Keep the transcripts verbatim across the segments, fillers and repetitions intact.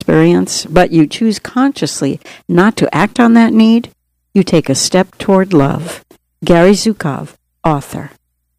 experience, but you choose consciously not to act on that need, you take a step toward love. Gary Zukov, author.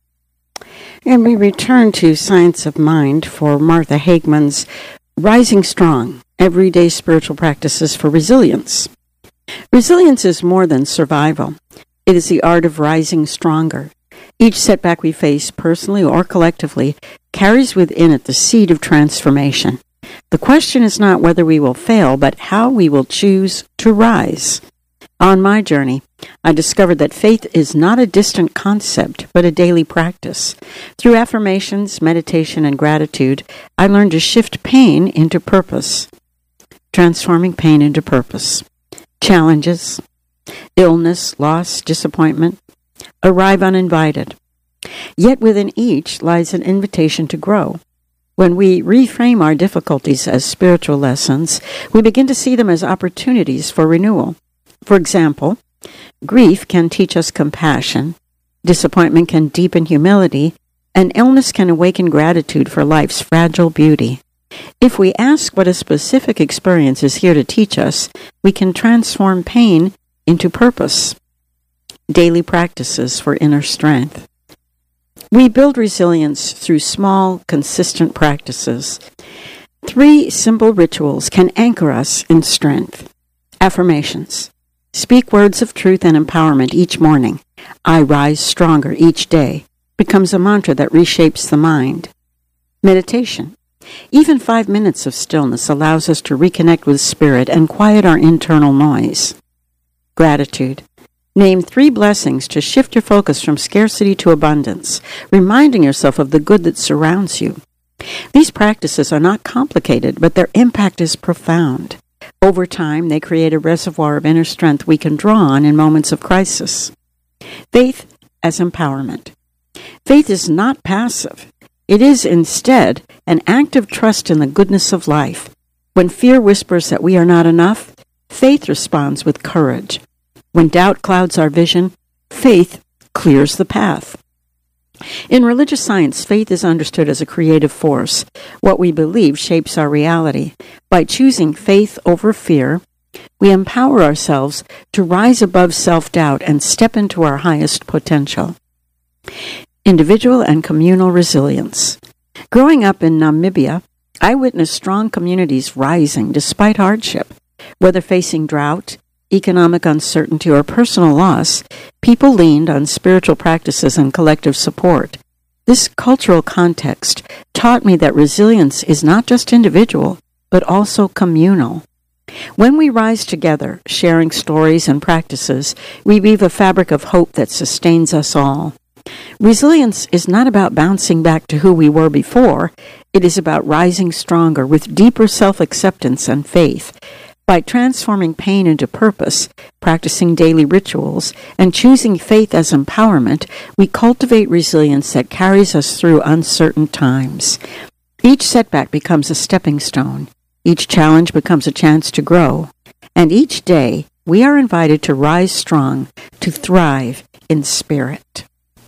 And we return to Science of Mind for Martha Hageman's Rising Strong, Everyday Spiritual Practices for Resilience. Resilience is more than survival. It is the art of rising stronger. Each setback we face, personally or collectively, carries within it the seed of transformation. The question is not whether we will fail, but how we will choose to rise. On my journey, I discovered that faith is not a distant concept, but a daily practice. Through affirmations, meditation, and gratitude, I learned to shift pain into purpose. Transforming pain into purpose. Challenges, illness, loss, disappointment, arrive uninvited. Yet within each lies an invitation to grow. When we reframe our difficulties as spiritual lessons, we begin to see them as opportunities for renewal. For example, grief can teach us compassion, disappointment can deepen humility, and illness can awaken gratitude for life's fragile beauty. If we ask what a specific experience is here to teach us, we can transform pain into purpose. Daily practices for inner strength. We build resilience through small, consistent practices. Three simple rituals can anchor us in strength. Affirmations. Speak words of truth and empowerment each morning. I rise stronger each day becomes a mantra that reshapes the mind. Meditation. Even five minutes of stillness allows us to reconnect with spirit and quiet our internal noise. Gratitude. Name three blessings to shift your focus from scarcity to abundance, reminding yourself of the good that surrounds you. These practices are not complicated, but their impact is profound. Over time, they create a reservoir of inner strength we can draw on in moments of crisis. Faith as empowerment. Faith is not passive. It is instead an act of trust in the goodness of life. When fear whispers that we are not enough, faith responds with courage. When doubt clouds our vision, faith clears the path. In religious science, faith is understood as a creative force. What we believe shapes our reality. By choosing faith over fear, we empower ourselves to rise above self-doubt and step into our highest potential. Individual and communal resilience. Growing up in Namibia, I witnessed strong communities rising despite hardship. Whether facing drought, economic uncertainty, or personal loss, people leaned on spiritual practices and collective support. This cultural context taught me that resilience is not just individual, but also communal. When we rise together, sharing stories and practices, we weave a fabric of hope that sustains us all. Resilience is not about bouncing back to who we were before. It is about rising stronger with deeper self-acceptance and faith. By transforming pain into purpose, practicing daily rituals, and choosing faith as empowerment, we cultivate resilience that carries us through uncertain times. Each setback becomes a stepping stone. Each challenge becomes a chance to grow. And each day, we are invited to rise strong, to thrive in spirit.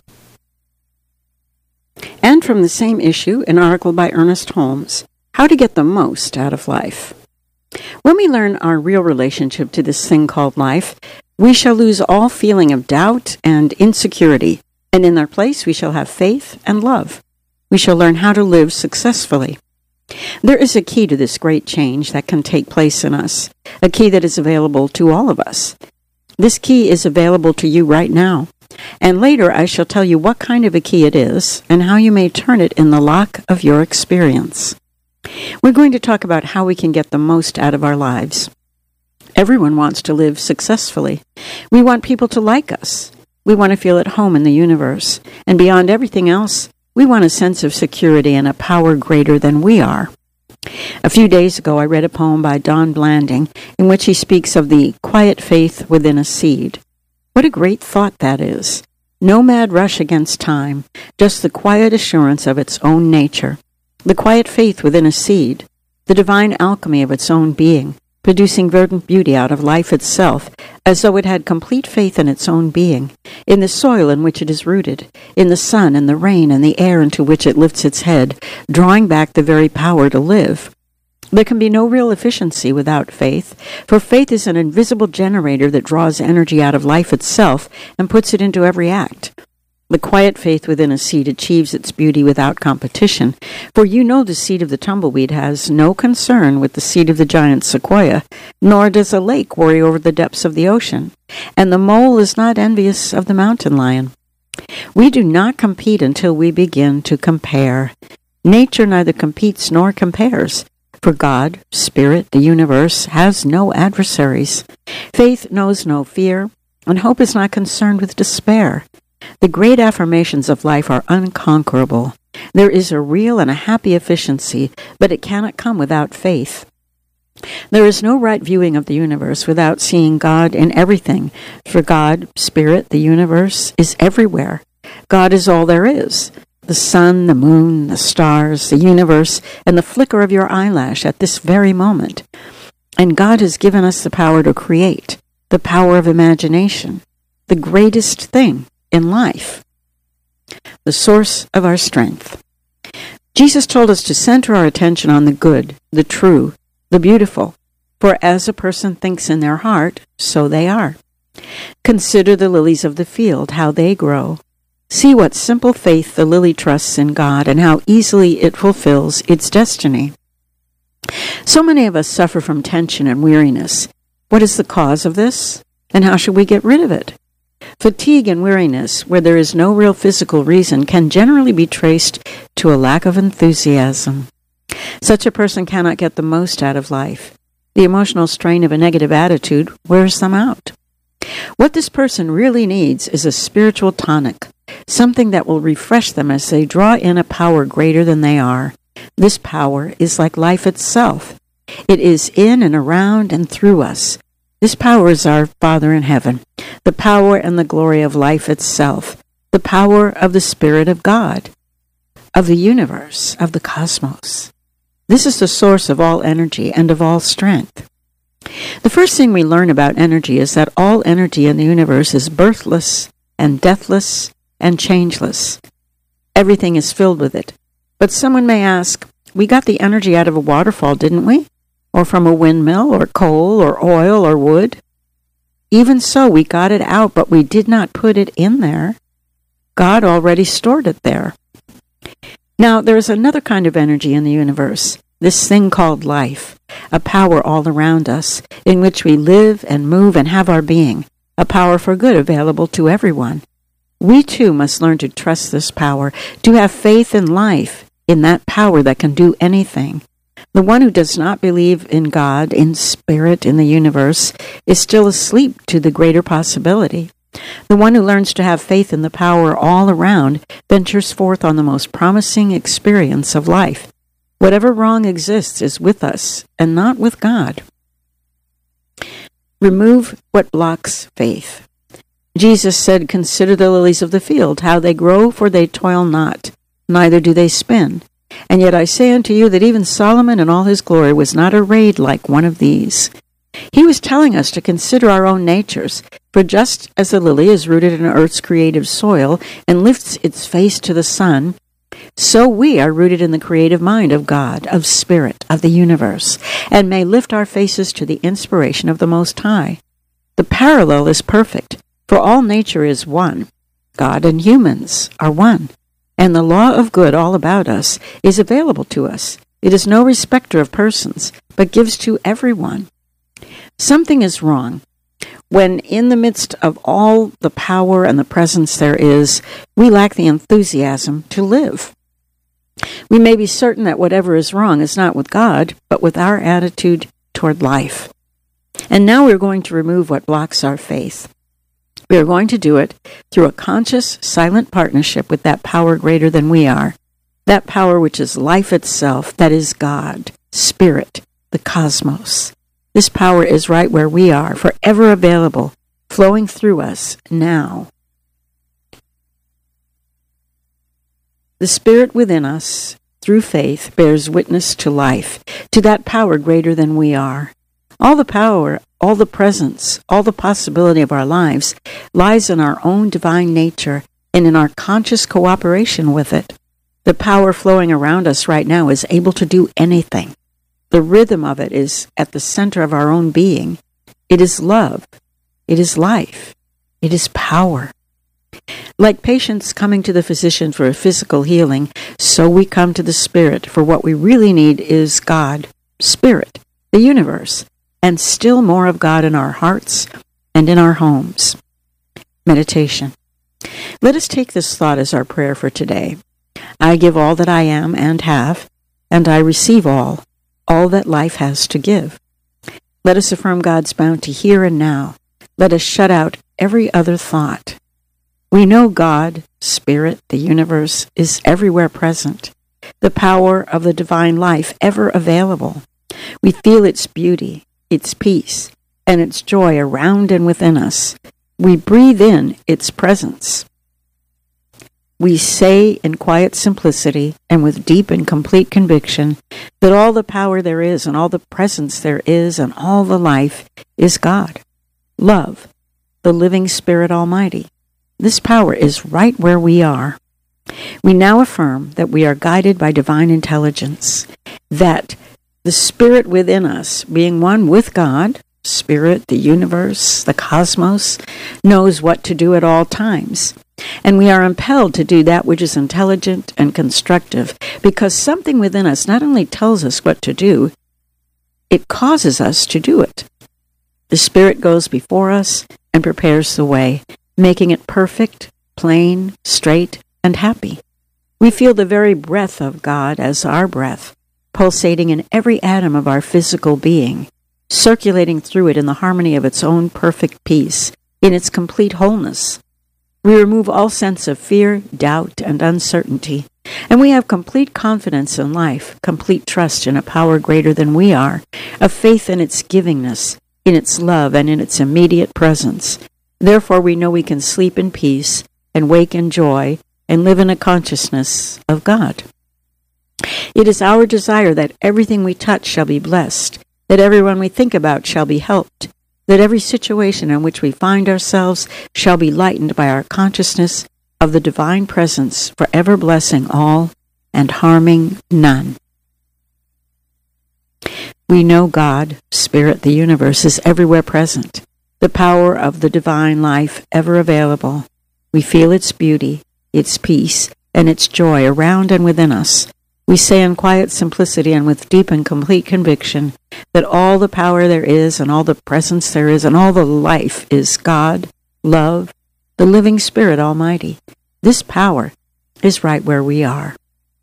And from the same issue, an article by Ernest Holmes, How to Get the Most Out of Life. When we learn our real relationship to this thing called life, we shall lose all feeling of doubt and insecurity, and in their place we shall have faith and love. We shall learn how to live successfully. There is a key to this great change that can take place in us, a key that is available to all of us. This key is available to you right now, and later I shall tell you what kind of a key it is and how you may turn it in the lock of your experience. We're going to talk about how we can get the most out of our lives. Everyone wants to live successfully. We want people to like us. We want to feel at home in the universe. And beyond everything else, we want a sense of security and a power greater than we are. A few days ago, I read a poem by Don Blanding in which he speaks of the quiet faith within a seed. What a great thought that is. No mad rush against time, just the quiet assurance of its own nature. The quiet faith within a seed, the divine alchemy of its own being, producing verdant beauty out of life itself, as though it had complete faith in its own being, in the soil in which it is rooted, in the sun and the rain and the air into which it lifts its head, drawing back the very power to live. There can be no real efficiency without faith, for faith is an invisible generator that draws energy out of life itself and puts it into every act. The quiet faith within a seed achieves its beauty without competition, for you know the seed of the tumbleweed has no concern with the seed of the giant sequoia, nor does a lake worry over the depths of the ocean, and the mole is not envious of the mountain lion. We do not compete until we begin to compare. Nature neither competes nor compares, for God, Spirit, the universe, has no adversaries. Faith knows no fear, and hope is not concerned with despair. The great affirmations of life are unconquerable. There is a real and a happy efficiency, but it cannot come without faith. There is no right viewing of the universe without seeing God in everything, for God, Spirit, the universe, is everywhere. God is all there is. The sun, the moon, the stars, the universe, and the flicker of your eyelash at this very moment. And God has given us the power to create, the power of imagination, the greatest thing in life, the source of our strength. Jesus told us to center our attention on the good, the true, the beautiful, for as a person thinks in their heart, so they are. Consider the lilies of the field, how they grow. See what simple faith the lily trusts in God and how easily it fulfills its destiny. So many of us suffer from tension and weariness. What is the cause of this, and how should we get rid of it? Fatigue and weariness, where there is no real physical reason, can generally be traced to a lack of enthusiasm. Such a person cannot get the most out of life. The emotional strain of a negative attitude wears them out. What this person really needs is a spiritual tonic, something that will refresh them as they draw in a power greater than they are. This power is like life itself. It is in and around and through us. This power is our Father in heaven, the power and the glory of life itself, the power of the Spirit of God, of the universe, of the cosmos. This is the source of all energy and of all strength. The first thing we learn about energy is that all energy in the universe is birthless and deathless and changeless. Everything is filled with it. But someone may ask, we got the energy out of a waterfall, didn't we? Or from a windmill, or coal, or oil, or wood? Even so, we got it out, but we did not put it in there. God already stored it there. Now, there is another kind of energy in the universe, this thing called life, a power all around us, in which we live and move and have our being, a power for good available to everyone. We too must learn to trust this power, to have faith in life, in that power that can do anything. The one who does not believe in God, in spirit, in the universe, is still asleep to the greater possibility. The one who learns to have faith in the power all around ventures forth on the most promising experience of life. Whatever wrong exists is with us and not with God. Remove what blocks faith. Jesus said, "Consider the lilies of the field, how they grow, for they toil not, neither do they spin. And yet I say unto you that even Solomon in all his glory was not arrayed like one of these." He was telling us to consider our own natures, for just as the lily is rooted in earth's creative soil and lifts its face to the sun, so we are rooted in the creative mind of God, of Spirit, of the universe, and may lift our faces to the inspiration of the Most High. The parallel is perfect, for all nature is one. God and humans are one. And the law of good all about us is available to us. It is no respecter of persons, but gives to everyone. Something is wrong when in the midst of all the power and the presence there is, we lack the enthusiasm to live. We may be certain that whatever is wrong is not with God, but with our attitude toward life. And now we're going to remove what blocks our faith. We are going to do it through a conscious, silent partnership with that power greater than we are, that power which is life itself, that is God, Spirit, the cosmos. This power is right where we are, forever available, flowing through us now. The Spirit within us, through faith, bears witness to life, to that power greater than we are. All the power, all the presence, all the possibility of our lives lies in our own divine nature and in our conscious cooperation with it. The power flowing around us right now is able to do anything. The rhythm of it is at the center of our own being. It is love. It is life. It is power. Like patients coming to the physician for a physical healing, so we come to the Spirit for what we really need is God, Spirit, the universe, and still more of God in our hearts and in our homes. Meditation. Let us take this thought as our prayer for today. I give all that I am and have, and I receive all, all that life has to give. Let us affirm God's bounty here and now. Let us shut out every other thought. We know God, Spirit, the universe, is everywhere present, the power of the divine life ever available. We feel its beauty, its peace, and its joy around and within us. We breathe in its presence. We say in quiet simplicity and with deep and complete conviction that all the power there is and all the presence there is and all the life is God, love, the living Spirit Almighty. This power is right where we are. We now affirm that we are guided by divine intelligence, that the Spirit within us, being one with God, Spirit, the universe, the cosmos, knows what to do at all times. And we are impelled to do that which is intelligent and constructive, because something within us not only tells us what to do, it causes us to do it. The Spirit goes before us and prepares the way, making it perfect, plain, straight, and happy. We feel the very breath of God as our breath, pulsating in every atom of our physical being, circulating through it in the harmony of its own perfect peace, in its complete wholeness. We remove all sense of fear, doubt, and uncertainty, and we have complete confidence in life, complete trust in a power greater than we are, a faith in its givingness, in its love, and in its immediate presence. Therefore, we know we can sleep in peace and wake in joy and live in a consciousness of God. It is our desire that everything we touch shall be blessed, that everyone we think about shall be helped, that every situation in which we find ourselves shall be lightened by our consciousness of the divine presence, forever blessing all and harming none. We know God, Spirit, the universe, is everywhere present, the power of the divine life ever available. We feel its beauty, its peace, and its joy around and within us. We say in quiet simplicity and with deep and complete conviction that all the power there is and all the presence there is and all the life is God, love, the living Spirit Almighty. This power is right where we are.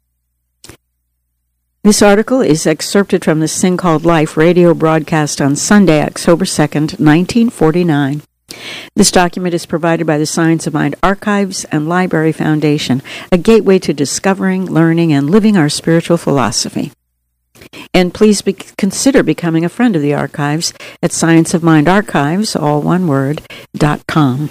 This article is excerpted from the Sing Called Life radio broadcast on Sunday, October second, nineteen forty-nine. This document is provided by the Science of Mind Archives and Library Foundation, a gateway to discovering, learning, and living our spiritual philosophy. And please be- consider becoming a friend of the archives at Science of Mind Archives, all one word, dot com.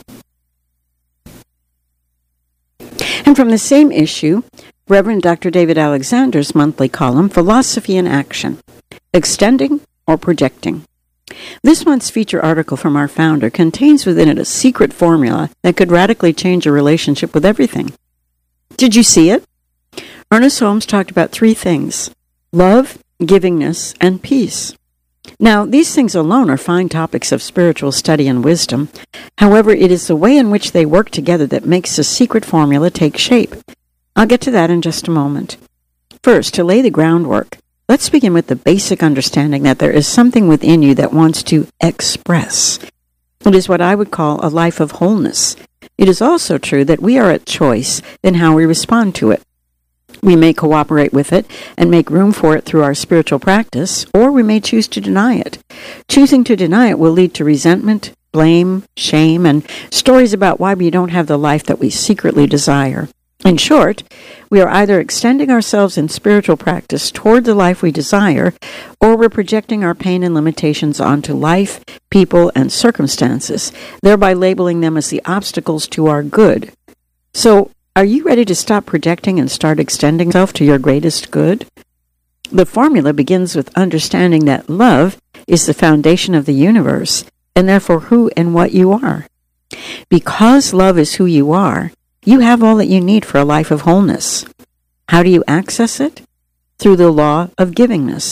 And from the same issue, Reverend Doctor David Alexander's monthly column, Philosophy in Action, Extending or Projecting. This month's feature article from our founder contains within it a secret formula that could radically change your relationship with everything. Did you see it? Ernest Holmes talked about three things: love, givingness, and peace. Now, these things alone are fine topics of spiritual study and wisdom. However, it is the way in which they work together that makes the secret formula take shape. I'll get to that in just a moment. First, to lay the groundwork, let's begin with the basic understanding that there is something within you that wants to express. It is what I would call a life of wholeness. It is also true that we are at choice in how we respond to it. We may cooperate with it and make room for it through our spiritual practice, or we may choose to deny it. Choosing to deny it will lead to resentment, blame, shame, and stories about why we don't have the life that we secretly desire. In short, we are either extending ourselves in spiritual practice toward the life we desire, or we're projecting our pain and limitations onto life, people, and circumstances, thereby labeling them as the obstacles to our good. So, are you ready to stop projecting and start extending yourself to your greatest good? The formula begins with understanding that love is the foundation of the universe, and therefore who and what you are. Because love is who you are, you have all that you need for a life of wholeness. How do you access it? Through the law of givingness.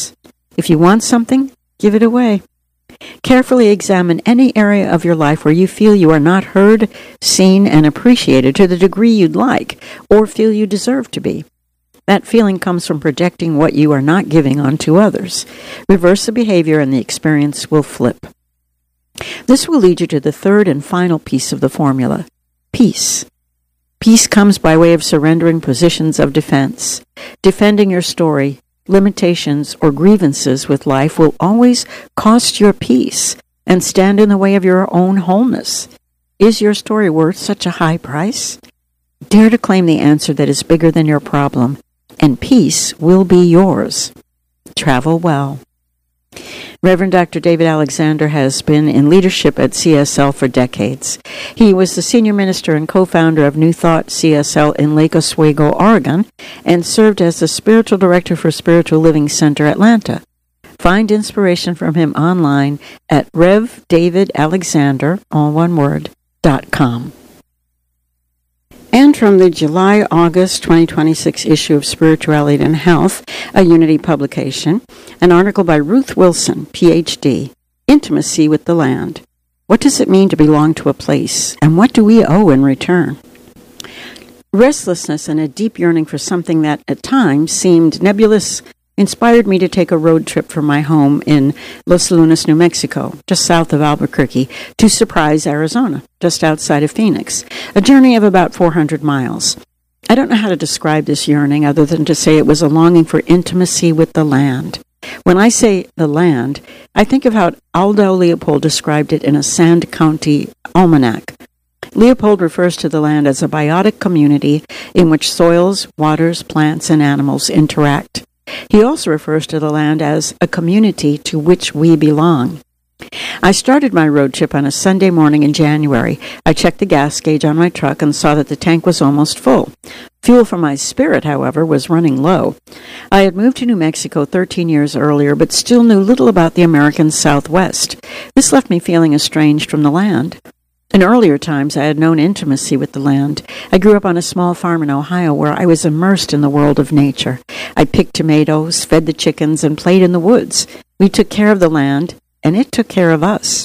If you want something, give it away. Carefully examine any area of your life where you feel you are not heard, seen, and appreciated to the degree you'd like, or feel you deserve to be. That feeling comes from projecting what you are not giving on to others. Reverse the behavior and the experience will flip. This will lead you to the third and final piece of the formula, peace. Peace comes by way of surrendering positions of defense. Defending your story, limitations, or grievances with life will always cost your peace and stand in the way of your own wholeness. Is your story worth such a high price? Dare to claim the answer that is bigger than your problem, and peace will be yours. Travel well. Reverend Doctor David Alexander has been in leadership at C S L for decades. He was the senior minister and co-founder of New Thought C S L in Lake Oswego, Oregon, and served as the spiritual director for Spiritual Living Center Atlanta. Find inspiration from him online at rev david alexander, all one word, dot com. And from the July-August twenty twenty-six issue of Spirituality and Health, a Unity publication, an article by Ruth Wilson, P H D, Intimacy with the Land. What does it mean to belong to a place, and what do we owe in return? Restlessness and a deep yearning for something that at times seemed nebulous inspired me to take a road trip from my home in Los Lunas, New Mexico, just south of Albuquerque, to Surprise, Arizona, just outside of Phoenix, a journey of about four hundred miles. I don't know how to describe this yearning other than to say it was a longing for intimacy with the land. When I say the land, I think of how Aldo Leopold described it in a Sand County almanac. Leopold refers to the land as a biotic community in which soils, waters, plants, and animals interact. He also refers to the land as a community to which we belong. I started my road trip on a Sunday morning in January. I checked the gas gauge on my truck and saw that the tank was almost full. Fuel for my spirit, however, was running low. I had moved to New Mexico thirteen years earlier, but still knew little about the American Southwest. This left me feeling estranged from the land. In earlier times, I had known intimacy with the land. I grew up on a small farm in Ohio where I was immersed in the world of nature. I picked tomatoes, fed the chickens, and played in the woods. We took care of the land, and it took care of us.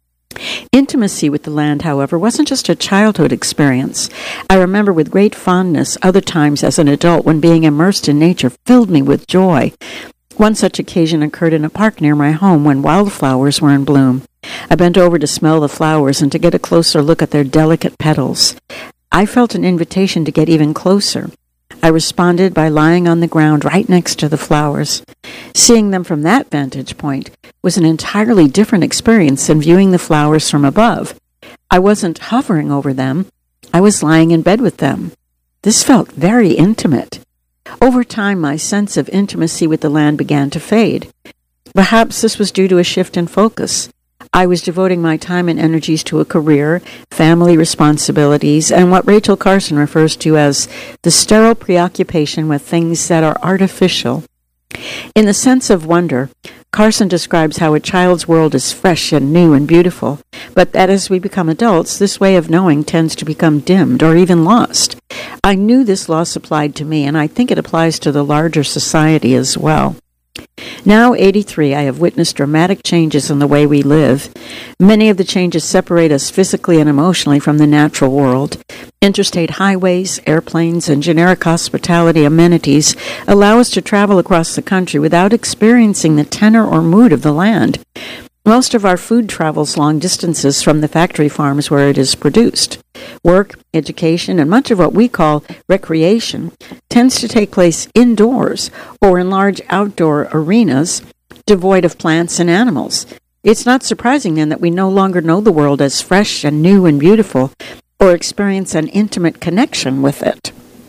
Intimacy with the land, however, wasn't just a childhood experience. I remember with great fondness other times as an adult when being immersed in nature filled me with joy. One such occasion occurred in a park near my home when wildflowers were in bloom. I bent over to smell the flowers and to get a closer look at their delicate petals. I felt an invitation to get even closer. I responded by lying on the ground right next to the flowers. Seeing them from that vantage point was an entirely different experience than viewing the flowers from above. I wasn't hovering over them. I was lying in bed with them. This felt very intimate. Over time, my sense of intimacy with the land began to fade. Perhaps this was due to a shift in focus. I was devoting my time and energies to a career, family responsibilities, and what Rachel Carson refers to as the sterile preoccupation with things that are artificial. In the sense of wonder, Carson describes how a child's world is fresh and new and beautiful, but that as we become adults, this way of knowing tends to become dimmed or even lost. I knew this loss applied to me, and I think it applies to the larger society as well. Now, eighty-three, I have witnessed dramatic changes in the way we live. Many of the changes separate us physically and emotionally from the natural world. Interstate highways, airplanes, and generic hospitality amenities allow us to travel across the country without experiencing the tenor or mood of the land. Most of our food travels long distances from the factory farms where it is produced. Work, education, and much of what we call recreation tends to take place indoors or in large outdoor arenas devoid of plants and animals. It's not surprising then that we no longer know the world as fresh and new and beautiful or experience an intimate connection with it.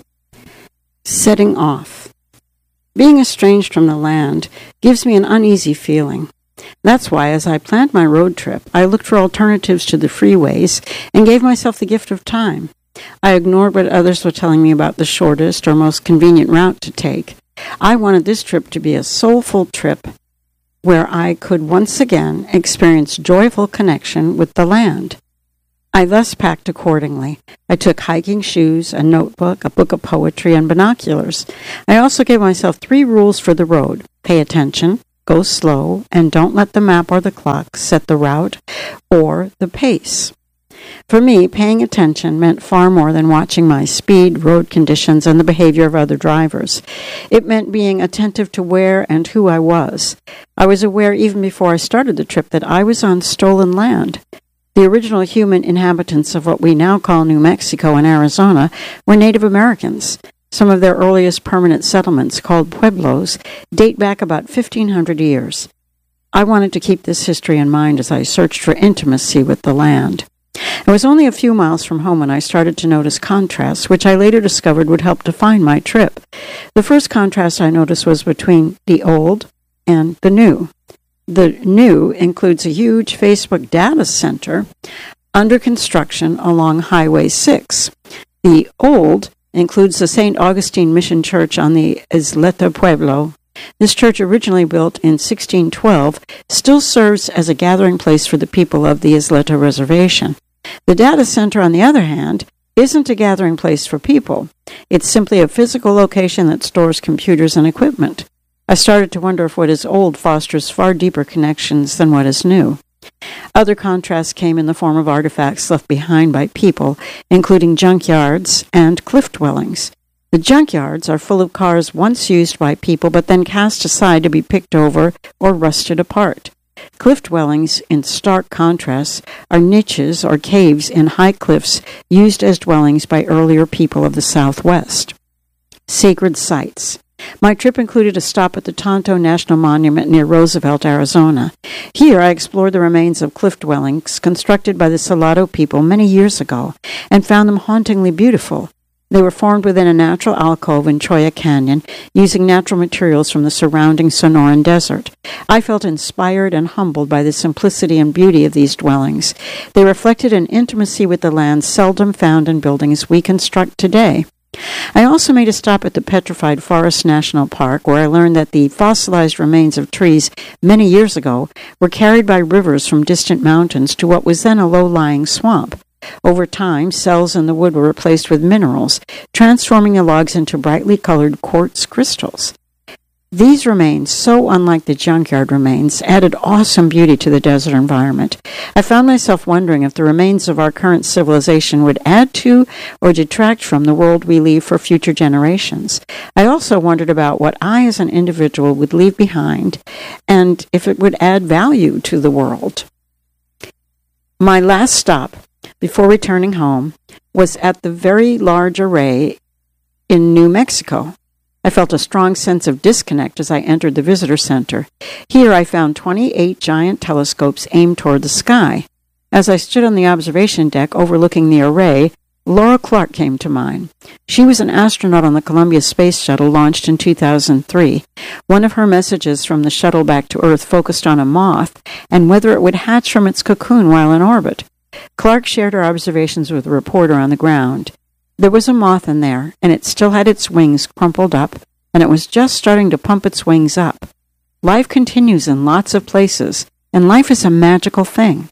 Setting off. Being estranged from the land gives me an uneasy feeling. That's why, as I planned my road trip, I looked for alternatives to the freeways and gave myself the gift of time. I ignored what others were telling me about the shortest or most convenient route to take. I wanted this trip to be a soulful trip where I could once again experience joyful connection with the land. I thus packed accordingly. I took hiking shoes, a notebook, a book of poetry, and binoculars. I also gave myself three rules for the road. Pay attention, go slow, and don't let the map or the clock set the route or the pace. For me, paying attention meant far more than watching my speed, road conditions, and the behavior of other drivers. It meant being attentive to where and who I was. I was aware even before I started the trip that I was on stolen land. The original human inhabitants of what we now call New Mexico and Arizona were Native Americans. Some of their earliest permanent settlements, called pueblos, date back about fifteen hundred years. I wanted to keep this history in mind as I searched for intimacy with the land. I was only a few miles from home when I started to notice contrasts, which I later discovered would help define my trip. The first contrast I noticed was between the old and the new. The new includes a huge Facebook data center under construction along Highway six. The old includes the Saint Augustine Mission Church on the Isleta Pueblo. This church, originally built in sixteen twelve, still serves as a gathering place for the people of the Isleta Reservation. The data center, on the other hand, isn't a gathering place for people. It's simply a physical location that stores computers and equipment. I started to wonder if what is old fosters far deeper connections than what is new. Other contrasts came in the form of artifacts left behind by people, including junkyards and cliff dwellings. The junkyards are full of cars once used by people but then cast aside to be picked over or rusted apart. Cliff dwellings, in stark contrast, are niches or caves in high cliffs used as dwellings by earlier people of the Southwest. Sacred sites. My trip included a stop at the Tonto National Monument near Roosevelt, Arizona. Here I explored the remains of cliff dwellings constructed by the Salado people many years ago and found them hauntingly beautiful. They were formed within a natural alcove in Cholla Canyon, using natural materials from the surrounding Sonoran Desert. I felt inspired and humbled by the simplicity and beauty of these dwellings. They reflected an intimacy with the land seldom found in buildings we construct today. I also made a stop at the Petrified Forest National Park, where I learned that the fossilized remains of trees many years ago were carried by rivers from distant mountains to what was then a low-lying swamp. Over time, cells in the wood were replaced with minerals, transforming the logs into brightly colored quartz crystals. These remains, so unlike the junkyard remains, added awesome beauty to the desert environment. I found myself wondering if the remains of our current civilization would add to or detract from the world we leave for future generations. I also wondered about what I as an individual would leave behind and if it would add value to the world. My last stop before returning home was at the Very Large Array in New Mexico. I felt a strong sense of disconnect as I entered the visitor center. Here I found twenty-eight giant telescopes aimed toward the sky. As I stood on the observation deck overlooking the array, Laura Clark came to mind. She was an astronaut on the Columbia Space Shuttle launched in two thousand three. One of her messages from the shuttle back to Earth focused on a moth and whether it would hatch from its cocoon while in orbit. Clark shared her observations with a reporter on the ground. There was a moth in there, and it still had its wings crumpled up, and it was just starting to pump its wings up. Life continues in lots of places, and life is a magical thing.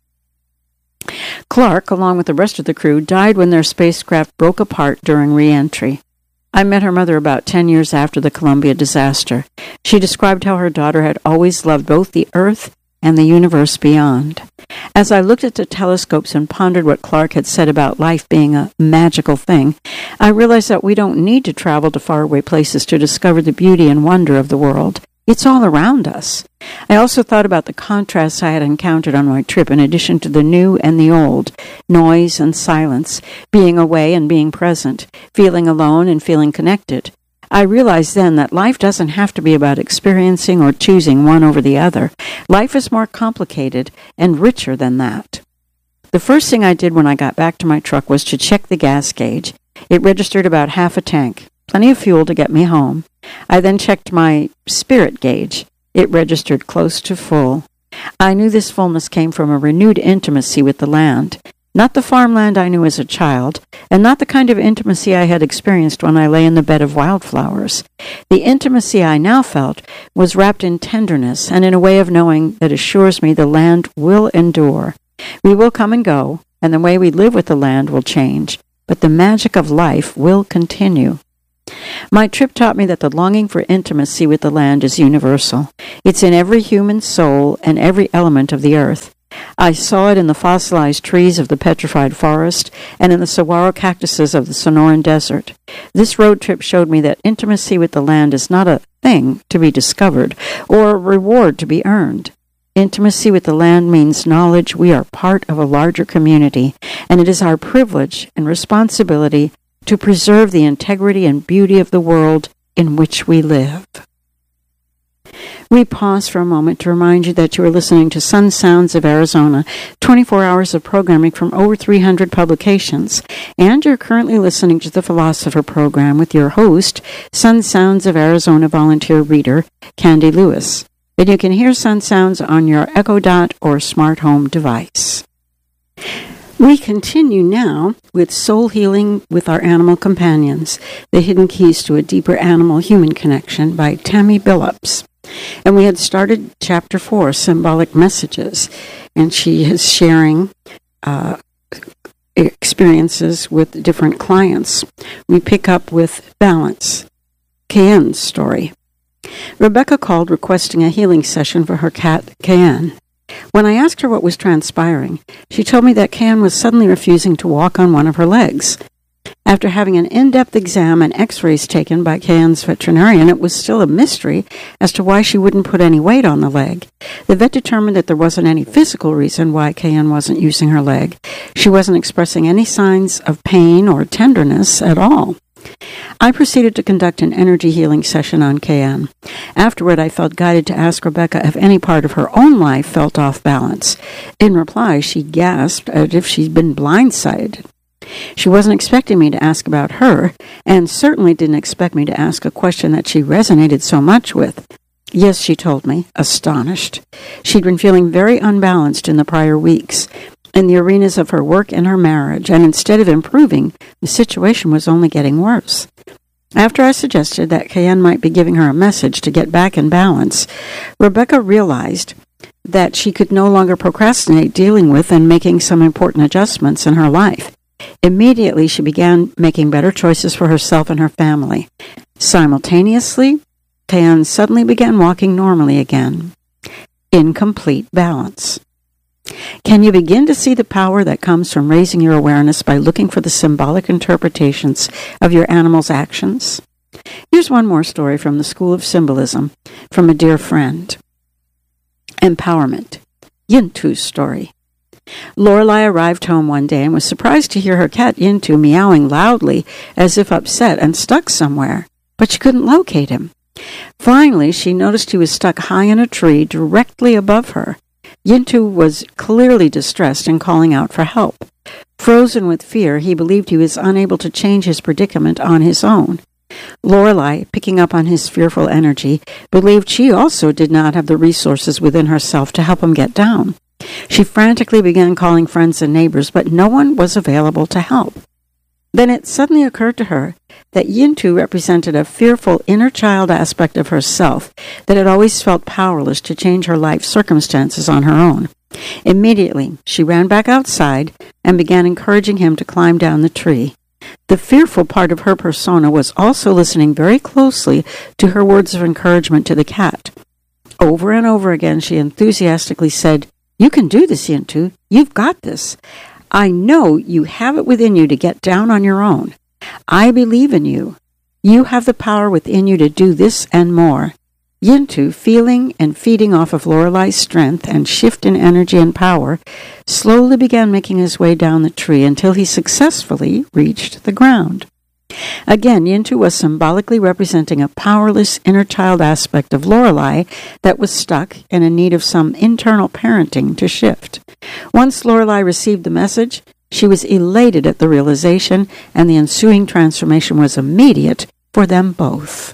Clark, along with the rest of the crew, died when their spacecraft broke apart during re-entry. I met her mother about ten years after the Columbia disaster. She described how her daughter had always loved both the Earth and the universe beyond. As I looked at the telescopes and pondered what Clark had said about life being a magical thing, I realized that we don't need to travel to faraway places to discover the beauty and wonder of the world. It's all around us. I also thought about the contrasts I had encountered on my trip in addition to the new and the old, noise and silence, being away and being present, feeling alone and feeling connected. I realized then that life doesn't have to be about experiencing or choosing one over the other. Life is more complicated and richer than that. The first thing I did when I got back to my truck was to check the gas gauge. It registered about half a tank, plenty of fuel to get me home. I then checked my spirit gauge. It registered close to full. I knew this fullness came from a renewed intimacy with the land. Not the farmland I knew as a child, and not the kind of intimacy I had experienced when I lay in the bed of wildflowers. The intimacy I now felt was wrapped in tenderness and in a way of knowing that assures me the land will endure. We will come and go, and the way we live with the land will change, but the magic of life will continue. My trip taught me that the longing for intimacy with the land is universal. It's in every human soul and every element of the earth. I saw it in the fossilized trees of the petrified forest and in the saguaro cactuses of the Sonoran Desert. This road trip showed me that intimacy with the land is not a thing to be discovered or a reward to be earned. Intimacy with the land means knowledge we are part of a larger community, and it is our privilege and responsibility to preserve the integrity and beauty of the world in which we live. We pause for a moment to remind you that you are listening to Sun Sounds of Arizona, twenty-four hours of programming from over three hundred publications, and you're currently listening to the Philosopher program with your host, Sun Sounds of Arizona volunteer reader, Candy Lewis. And you can hear Sun Sounds on your Echo Dot or smart home device. We continue now with Soul Healing with Our Animal Companions, The Hidden Keys to a Deeper Animal-Human Connection by Tammy Billups. And we had started Chapter four, Symbolic Messages, and she is sharing uh, experiences with different clients. We pick up with Balance, Cayenne's story. Rebecca called requesting a healing session for her cat, Cayenne. When I asked her what was transpiring, she told me that Cayenne was suddenly refusing to walk on one of her legs. After having an in-depth exam and x-rays taken by Cayenne's veterinarian, it was still a mystery as to why she wouldn't put any weight on the leg. The vet determined that there wasn't any physical reason why Cayenne wasn't using her leg. She wasn't expressing any signs of pain or tenderness at all. I proceeded to conduct an energy healing session on Cayenne. Afterward, I felt guided to ask Rebecca if any part of her own life felt off balance. In reply, she gasped as if she'd been blindsided. She wasn't expecting me to ask about her, and certainly didn't expect me to ask a question that she resonated so much with. Yes, she told me, astonished. She'd been feeling very unbalanced in the prior weeks, in the arenas of her work and her marriage, and instead of improving, the situation was only getting worse. After I suggested that Cayenne might be giving her a message to get back in balance, Rebecca realized that she could no longer procrastinate dealing with and making some important adjustments in her life. Immediately, she began making better choices for herself and her family. Simultaneously, Cayenne suddenly began walking normally again, in complete balance. Can you begin to see the power that comes from raising your awareness by looking for the symbolic interpretations of your animal's actions? Here's one more story from the School of Symbolism from a dear friend. Empowerment. Yintu's story. Lorelei arrived home one day and was surprised to hear her cat Yintu meowing loudly as if upset and stuck somewhere, but she couldn't locate him. Finally, she noticed he was stuck high in a tree directly above her. Yintu was clearly distressed and calling out for help. Frozen with fear, he believed he was unable to change his predicament on his own. Lorelei, picking up on his fearful energy, believed she also did not have the resources within herself to help him get down. She frantically began calling friends and neighbors, but no one was available to help. Then it suddenly occurred to her that Yintu represented a fearful inner child aspect of herself that had always felt powerless to change her life circumstances on her own. Immediately, she ran back outside and began encouraging him to climb down the tree. The fearful part of her persona was also listening very closely to her words of encouragement to the cat. Over and over again, she enthusiastically said, "You can do this, Yintu. You've got this. I know you have it within you to get down on your own. I believe in you. You have the power within you to do this and more." Yintu, feeling and feeding off of Lorelei's strength and shift in energy and power, slowly began making his way down the tree until he successfully reached the ground. Again, Yintu was symbolically representing a powerless inner child aspect of Lorelei that was stuck and in need of some internal parenting to shift. Once Lorelei received the message, she was elated at the realization, and the ensuing transformation was immediate for them both.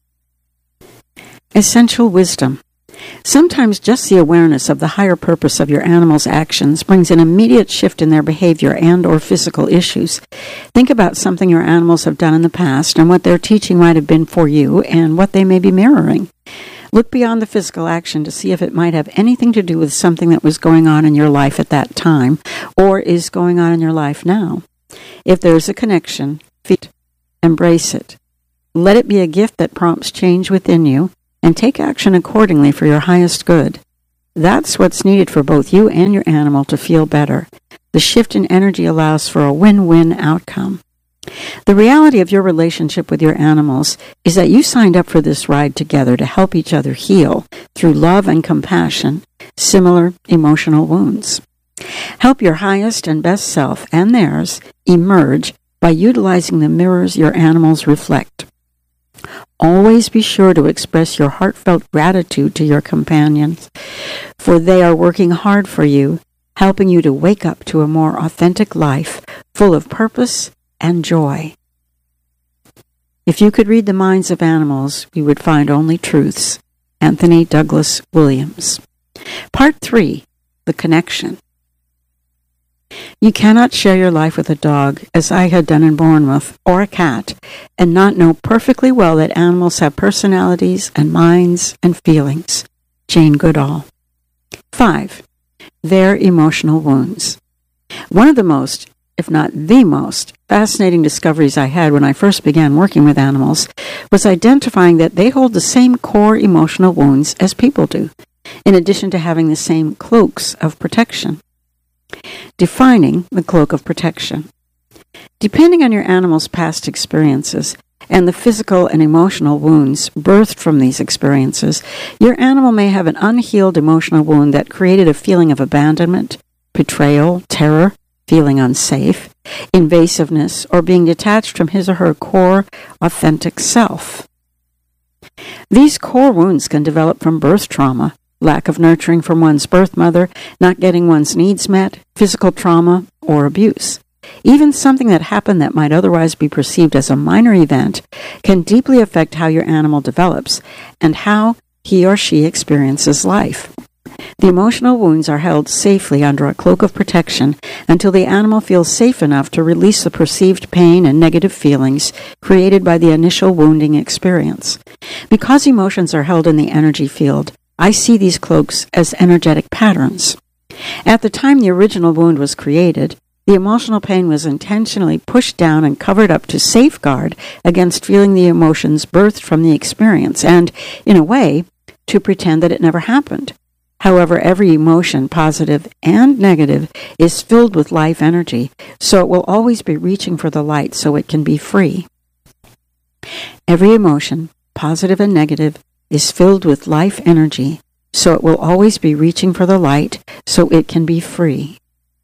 Essential wisdom. Sometimes just the awareness of the higher purpose of your animal's actions brings an immediate shift in their behavior and or physical issues. Think about something your animals have done in the past and what their teaching might have been for you and what they may be mirroring. Look beyond the physical action to see if it might have anything to do with something that was going on in your life at that time or is going on in your life now. If there is a connection, feel it, embrace it. Let it be a gift that prompts change within you, and take action accordingly for your highest good. That's what's needed for both you and your animal to feel better. The shift in energy allows for a win-win outcome. The reality of your relationship with your animals is that you signed up for this ride together to help each other heal, through love and compassion, similar emotional wounds. Help your highest and best self and theirs emerge by utilizing the mirrors your animals reflect. Always be sure to express your heartfelt gratitude to your companions, for they are working hard for you, helping you to wake up to a more authentic life full of purpose and joy. If you could read the minds of animals, you would find only truths. Anthony Douglas Williams. Part three, the connection. You cannot share your life with a dog, as I had done in Bournemouth, or a cat, and not know perfectly well that animals have personalities and minds and feelings. Jane Goodall. Five, their emotional wounds. One of the most, if not the most, fascinating discoveries I had when I first began working with animals was identifying that they hold the same core emotional wounds as people do, in addition to having the same cloaks of protection. Defining the cloak of protection. Depending on your animal's past experiences and the physical and emotional wounds birthed from these experiences, your animal may have an unhealed emotional wound that created a feeling of abandonment, betrayal, terror, feeling unsafe, invasiveness, or being detached from his or her core, authentic self. These core wounds can develop from birth trauma, lack of nurturing from one's birth mother, not getting one's needs met, physical trauma, or abuse. Even something that happened that might otherwise be perceived as a minor event can deeply affect how your animal develops and how he or she experiences life. The emotional wounds are held safely under a cloak of protection until the animal feels safe enough to release the perceived pain and negative feelings created by the initial wounding experience. Because emotions are held in the energy field, I see these cloaks as energetic patterns. At the time the original wound was created, the emotional pain was intentionally pushed down and covered up to safeguard against feeling the emotions birthed from the experience and, in a way, to pretend that it never happened. However, every emotion, positive and negative, is filled with life energy, so it will always be reaching for the light so it can be free. Every emotion, positive and negative, is filled with life energy, so it will always be reaching for the light so it can be free.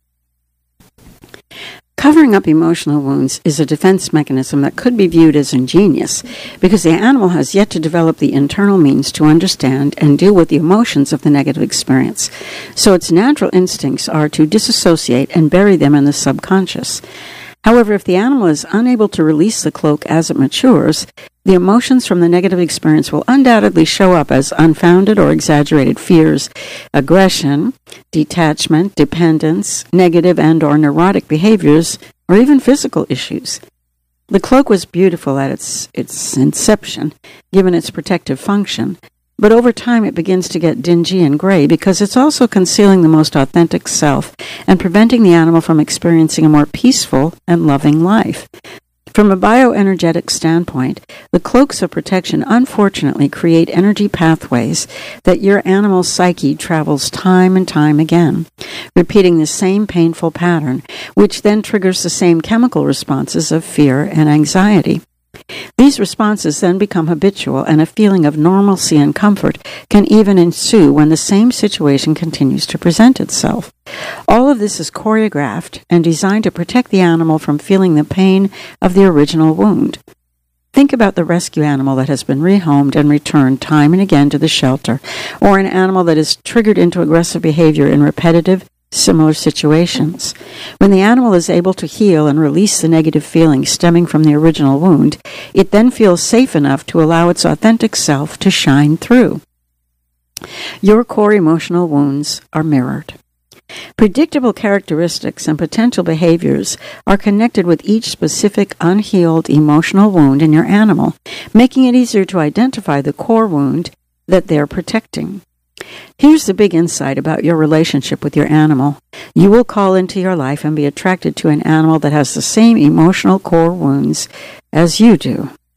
Covering up emotional wounds is a defense mechanism that could be viewed as ingenious because the animal has yet to develop the internal means to understand and deal with the emotions of the negative experience, so its natural instincts are to disassociate and bury them in the subconscious. However, if the animal is unable to release the cloak as it matures, the emotions from the negative experience will undoubtedly show up as unfounded or exaggerated fears, aggression, detachment, dependence, negative and or neurotic behaviors, or even physical issues. The cloak was beautiful at its, its inception, given its protective function, but over time it begins to get dingy and gray because it's also concealing the most authentic self and preventing the animal from experiencing a more peaceful and loving life. From a bioenergetic standpoint, the cloaks of protection unfortunately create energy pathways that your animal's psyche travels time and time again, repeating the same painful pattern, which then triggers the same chemical responses of fear and anxiety. These responses then become habitual, and a feeling of normalcy and comfort can even ensue when the same situation continues to present itself. All of this is choreographed and designed to protect the animal from feeling the pain of the original wound. Think about the rescue animal that has been rehomed and returned time and again to the shelter, or an animal that is triggered into aggressive behavior in repetitive, similar situations. When the animal is able to heal and release the negative feelings stemming from the original wound, it then feels safe enough to allow its authentic self to shine through. Your core emotional wounds are mirrored. Predictable characteristics and potential behaviors are connected with each specific unhealed emotional wound in your animal, making it easier to identify the core wound that they're protecting. Here's the big insight about your relationship with your animal. You will call into your life and be attracted to an animal that has the same emotional core wounds as you do.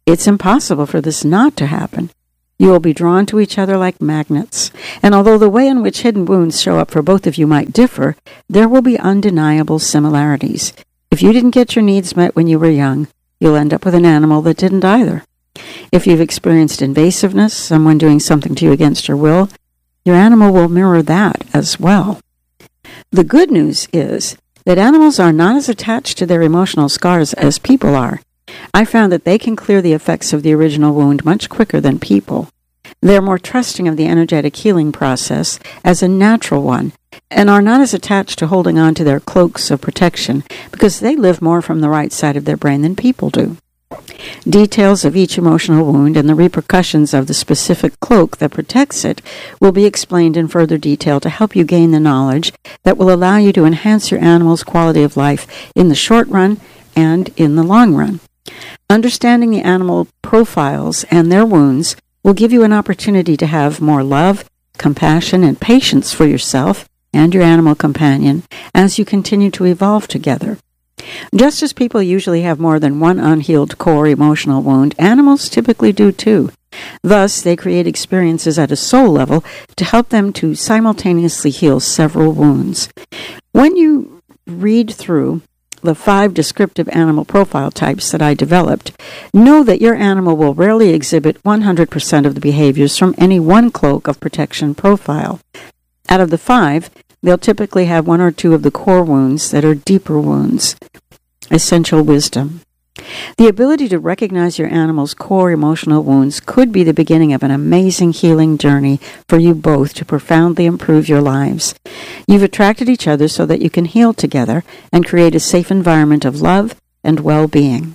It's impossible for this not to happen. You will be drawn to each other like magnets, and although the way in which hidden wounds show up for both of you might differ, there will be undeniable similarities. If you didn't get your needs met when you were young, you'll end up with an animal that didn't either. If you've experienced invasiveness, someone doing something to you against your will, your animal will mirror that as well. The good news is that animals are not as attached to their emotional scars as people are. I found that they can clear the effects of the original wound much quicker than people. They're more trusting of the energetic healing process as a natural one, and are not as attached to holding on to their cloaks of protection because they live more from the right side of their brain than people do. Details of each emotional wound and the repercussions of the specific cloak that protects it will be explained in further detail to help you gain the knowledge that will allow you to enhance your animal's quality of life in the short run and in the long run. Understanding the animal profiles and their wounds will give you an opportunity to have more love, compassion, and patience for yourself and your animal companion as you continue to evolve together. Just as people usually have more than one unhealed core emotional wound, animals typically do too. Thus, they create experiences at a soul level to help them to simultaneously heal several wounds. When you read through the five descriptive animal profile types that I developed, know that your animal will rarely exhibit one hundred percent of the behaviors from any one cloak of protection profile. Out of the five, they'll typically have one or two of the core wounds that are deeper wounds. Essential wisdom. The ability to recognize your animal's core emotional wounds could be the beginning of an amazing healing journey for you both to profoundly improve your lives. You've attracted each other so that you can heal together and create a safe environment of love and well-being.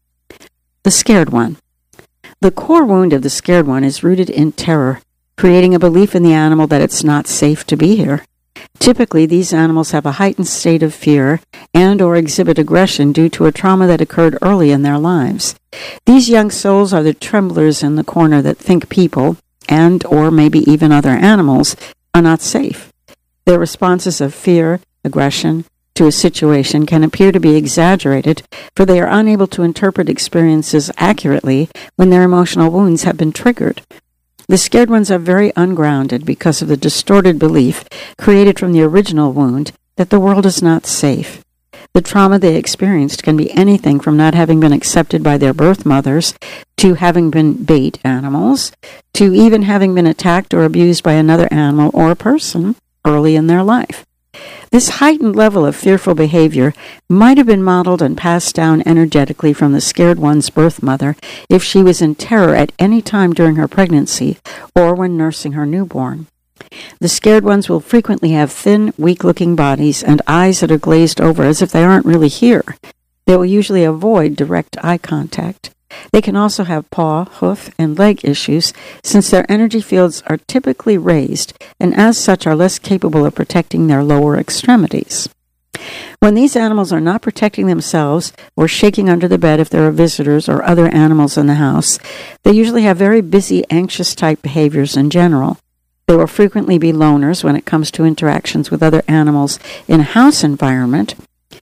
The scared one. The core wound of the scared one is rooted in terror, creating a belief in the animal that it's not safe to be here. Typically, these animals have a heightened state of fear and or exhibit aggression due to a trauma that occurred early in their lives. These young souls are the tremblers in the corner that think people, and or maybe even other animals, are not safe. Their responses of fear, aggression, to a situation can appear to be exaggerated, for they are unable to interpret experiences accurately when their emotional wounds have been triggered. The scared ones are very ungrounded because of the distorted belief created from the original wound that the world is not safe. The trauma they experienced can be anything from not having been accepted by their birth mothers, to having been bait animals, to even having been attacked or abused by another animal or a person early in their life. This heightened level of fearful behavior might have been modeled and passed down energetically from the scared one's birth mother if she was in terror at any time during her pregnancy or when nursing her newborn. The scared ones will frequently have thin, weak-looking bodies and eyes that are glazed over as if they aren't really here. They will usually avoid direct eye contact. They can also have paw, hoof, and leg issues since their energy fields are typically raised and as such are less capable of protecting their lower extremities. When these animals are not protecting themselves or shaking under the bed if there are visitors or other animals in the house, they usually have very busy, anxious-type behaviors in general. They will frequently be loners when it comes to interactions with other animals in a house environment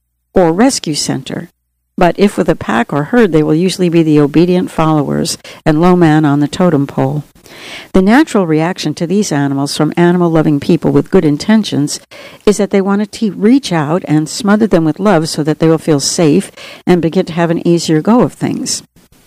or rescue center. But if with a pack or herd, they will usually be the obedient followers and low man on the totem pole. The natural reaction to these animals from animal-loving people with good intentions is that they want to reach out and smother them with love so that they will feel safe and begin to have an easier go of things.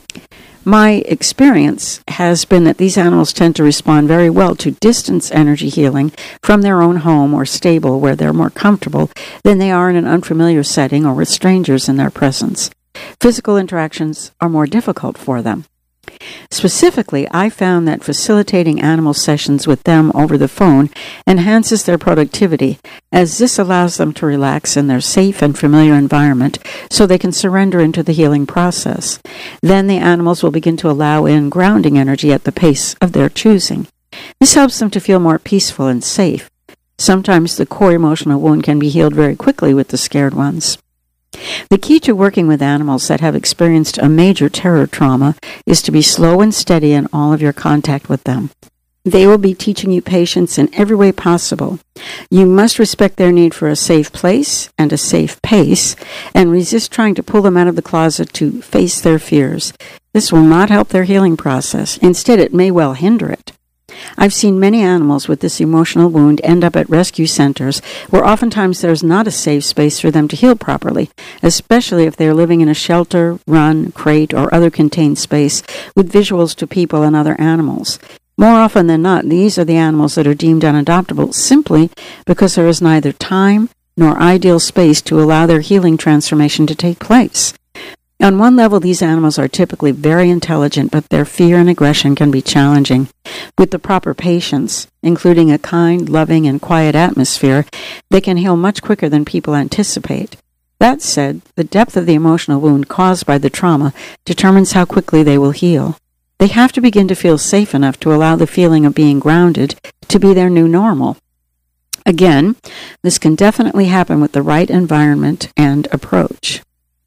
My experience has been that these animals tend to respond very well to distance energy healing from their own home or stable where they're more comfortable than they are in an unfamiliar setting or with strangers in their presence. Physical interactions are more difficult for them. Specifically, I found that facilitating animal sessions with them over the phone enhances their productivity, as this allows them to relax in their safe and familiar environment so they can surrender into the healing process. Then the animals will begin to allow in grounding energy at the pace of their choosing. This helps them to feel more peaceful and safe. Sometimes the core emotional wound can be healed very quickly with the scared ones. The key to working with animals that have experienced a major terror trauma is to be slow and steady in all of your contact with them. They will be teaching you patience in every way possible. You must respect their need for a safe place and a safe pace, and resist trying to pull them out of the closet to face their fears. This will not help their healing process. Instead, it may well hinder it. I've seen many animals with this emotional wound end up at rescue centers, where oftentimes there's not a safe space for them to heal properly, especially if they're living in a shelter, run, crate, or other contained space with visuals to people and other animals. More often than not, these are the animals that are deemed unadoptable simply because there is neither time nor ideal space to allow their healing transformation to take place. On one level, these animals are typically very intelligent, but their fear and aggression can be challenging. With the proper patience, including a kind, loving, and quiet atmosphere, they can heal much quicker than people anticipate. That said, the depth of the emotional wound caused by the trauma determines how quickly they will heal. They have to begin to feel safe enough to allow the feeling of being grounded to be their new normal. Again, this can definitely happen with the right environment and approach.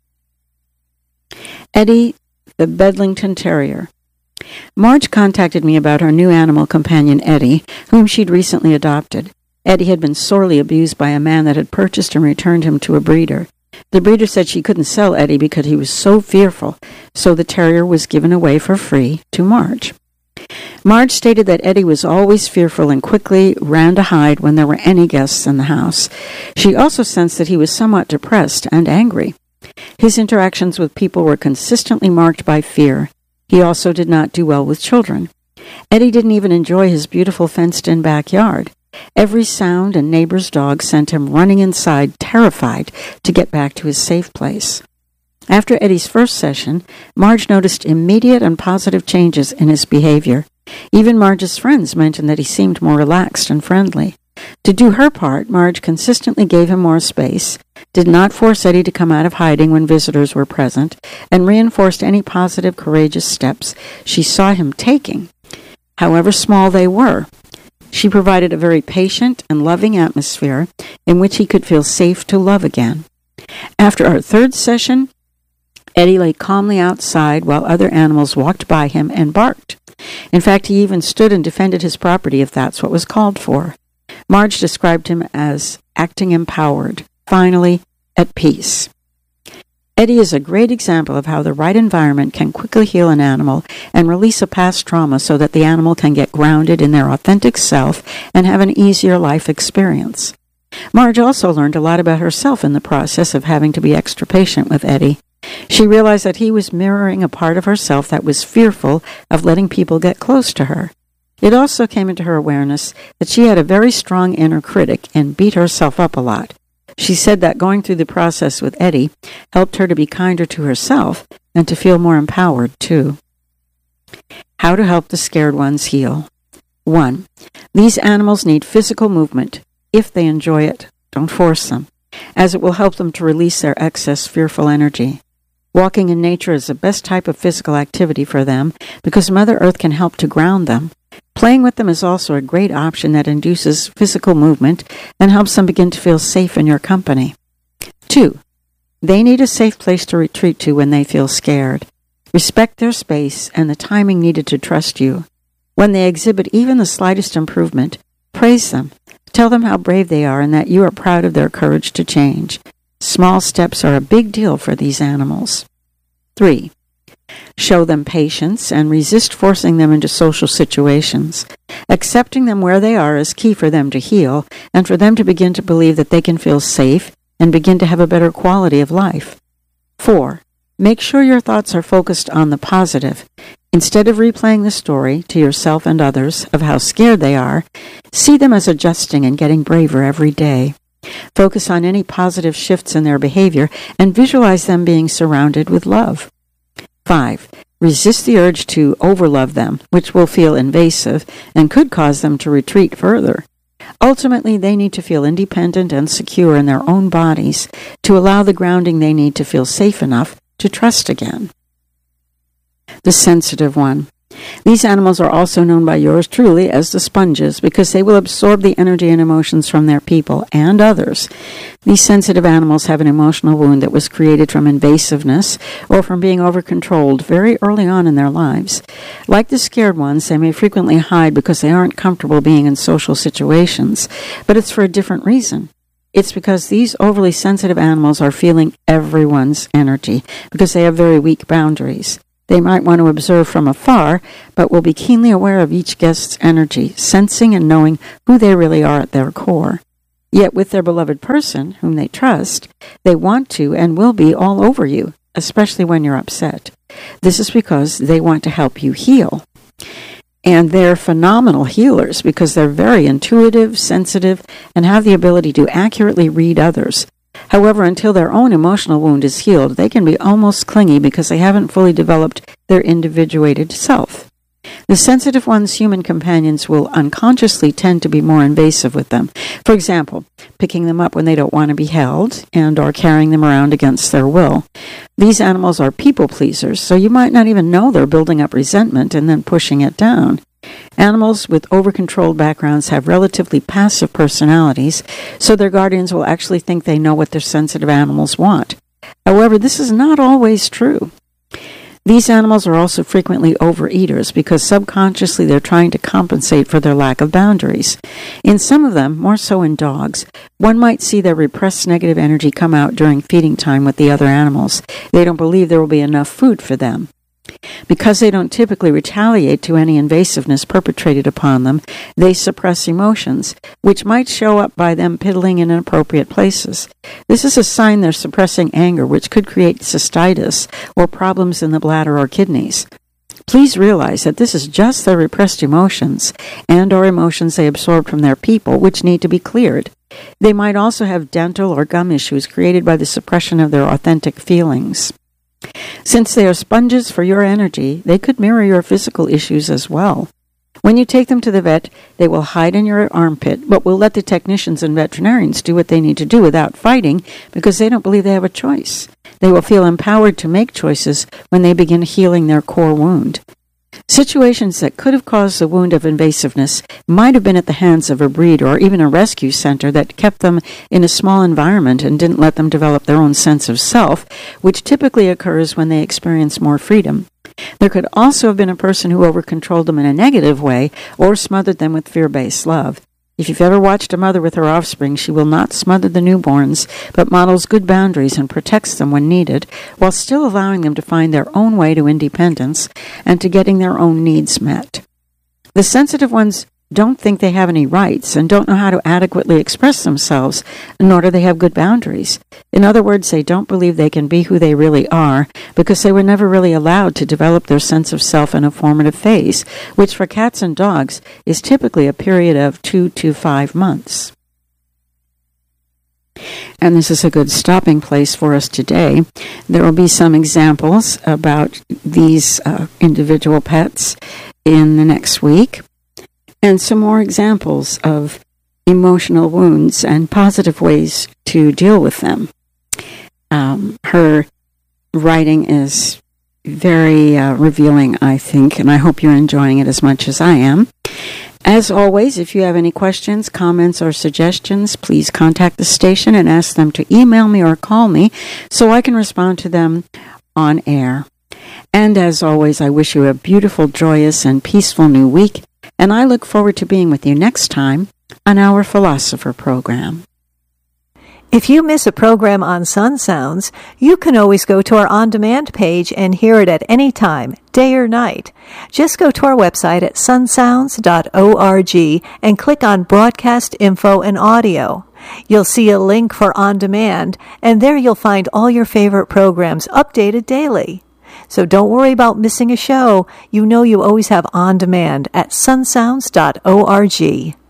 Eddie, the Bedlington Terrier. Marge contacted me about her new animal companion, Eddie, whom she'd recently adopted. Eddie had been sorely abused by a man that had purchased and returned him to a breeder. The breeder said she couldn't sell Eddie because he was so fearful, so the terrier was given away for free to Marge. Marge stated that Eddie was always fearful and quickly ran to hide when there were any guests in the house. She also sensed that he was somewhat depressed and angry. His interactions with people were consistently marked by fear. He also did not do well with children. Eddie didn't even enjoy his beautiful fenced-in backyard. Every sound and neighbor's dog sent him running inside, terrified to get back to his safe place. After Eddie's first session, Marge noticed immediate and positive changes in his behavior. Even Marge's friends mentioned that he seemed more relaxed and friendly. To do her part, Marge consistently gave him more space, did not force Eddie to come out of hiding when visitors were present, and reinforced any positive, courageous steps she saw him taking, however small they were. She provided a very patient and loving atmosphere in which he could feel safe to love again. After our third session, Eddie lay calmly outside while other animals walked by him and barked. In fact, he even stood and defended his property if that's what was called for. Marge described him as acting empowered, finally at peace. Eddie is a great example of how the right environment can quickly heal an animal and release a past trauma so that the animal can get grounded in their authentic self and have an easier life experience. Marge also learned a lot about herself in the process of having to be extra patient with Eddie. She realized that he was mirroring a part of herself that was fearful of letting people get close to her. It also came into her awareness that she had a very strong inner critic and beat herself up a lot. She said that going through the process with Eddie helped her to be kinder to herself and to feel more empowered, too. How to help the scared ones heal. One, these animals need physical movement. If they enjoy it, don't force them, as it will help them to release their excess fearful energy. Walking in nature is the best type of physical activity for them because Mother Earth can help to ground them. Playing with them is also a great option that induces physical movement and helps them begin to feel safe in your company. Two, they need a safe place to retreat to when they feel scared. Respect their space and the timing needed to trust you. When they exhibit even the slightest improvement, praise them. Tell them how brave they are and that you are proud of their courage to change. Small steps are a big deal for these animals. Three, show them patience and resist forcing them into social situations. Accepting them where they are is key for them to heal and for them to begin to believe that they can feel safe and begin to have a better quality of life. Four, make sure your thoughts are focused on the positive. Instead of replaying the story to yourself and others of how scared they are, see them as adjusting and getting braver every day. Focus on any positive shifts in their behavior and visualize them being surrounded with love. Five, resist the urge to overlove them, which will feel invasive and could cause them to retreat further. Ultimately, they need to feel independent and secure in their own bodies to allow the grounding they need to feel safe enough to trust again. The sensitive one. These animals are also known by yours truly as the sponges because they will absorb the energy and emotions from their people and others. These sensitive animals have an emotional wound that was created from invasiveness or from being over-controlled very early on in their lives. Like the scared ones, they may frequently hide because they aren't comfortable being in social situations, but it's for a different reason. It's because these overly sensitive animals are feeling everyone's energy because they have very weak boundaries. They might want to observe from afar, but will be keenly aware of each guest's energy, sensing and knowing who they really are at their core. Yet with their beloved person, whom they trust, they want to and will be all over you, especially when you're upset. This is because they want to help you heal. And they're phenomenal healers because they're very intuitive, sensitive, and have the ability to accurately read others. However, until their own emotional wound is healed, they can be almost clingy because they haven't fully developed their individuated self. The sensitive one's human companions will unconsciously tend to be more invasive with them. For example, picking them up when they don't want to be held and or carrying them around against their will. These animals are people pleasers, so you might not even know they're building up resentment and then pushing it down. Animals with over-controlled backgrounds have relatively passive personalities, so their guardians will actually think they know what their sensitive animals want. However, this is not always true. These animals are also frequently overeaters because subconsciously they're trying to compensate for their lack of boundaries. In some of them, more so in dogs, one might see their repressed negative energy come out during feeding time with the other animals. They don't believe there will be enough food for them. Because they don't typically retaliate to any invasiveness perpetrated upon them, they suppress emotions, which might show up by them piddling in inappropriate places. This is a sign they're suppressing anger, which could create cystitis or problems in the bladder or kidneys. Please realize that this is just their repressed emotions and or emotions they absorbed from their people, which need to be cleared. They might also have dental or gum issues created by the suppression of their authentic feelings. Since they are sponges for your energy, they could mirror your physical issues as well. When you take them to the vet, they will hide in your armpit, but will let the technicians and veterinarians do what they need to do without fighting because they don't believe they have a choice. They will feel empowered to make choices when they begin healing their core wound. Situations that could have caused the wound of invasiveness might have been at the hands of a breeder or even a rescue center that kept them in a small environment and didn't let them develop their own sense of self, which typically occurs when they experience more freedom. There could also have been a person who over-controlled them in a negative way or smothered them with fear-based love. If you've ever watched a mother with her offspring, she will not smother the newborns, but models good boundaries and protects them when needed, while still allowing them to find their own way to independence and to getting their own needs met. The sensitive ones don't think they have any rights and don't know how to adequately express themselves, nor do they have good boundaries. In other words, they don't believe they can be who they really are because they were never really allowed to develop their sense of self in a formative phase, which for cats and dogs is typically a period of two to five months. And this is a good stopping place for us today. There will be some examples about these uh, individual pets in the next week, and some more examples of emotional wounds and positive ways to deal with them. Um, her writing is very uh, revealing, I think, and I hope you're enjoying it as much as I am. As always, if you have any questions, comments, or suggestions, please contact the station and ask them to email me or call me so I can respond to them on air. And as always, I wish you a beautiful, joyous, and peaceful new week, and I look forward to being with you next time on our Philosopher program. If you miss a program on Sun Sounds, you can always go to our on-demand page and hear it at any time, day or night. Just go to our website at sun sounds dot org and click on Broadcast Info and Audio. You'll see a link for On Demand, and there you'll find all your favorite programs updated daily. So don't worry about missing a show. You know you always have On Demand at sun sounds dot org.